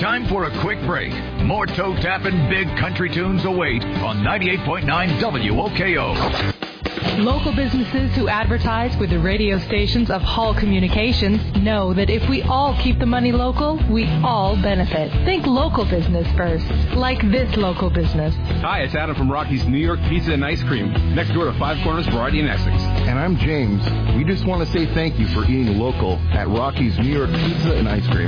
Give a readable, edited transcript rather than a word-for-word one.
Time for a quick break. More toe-tapping big country tunes await on 98.9 WOKO. Local businesses who advertise with the radio stations of Hall Communications know that if we all keep the money local, we all benefit. Think local business first, like this local business. Hi, it's Adam from Rocky's New York Pizza and Ice Cream, next door to Five Corners Variety in Essex. And I'm James. We just want to say thank you for eating local at Rocky's New York Pizza and Ice Cream.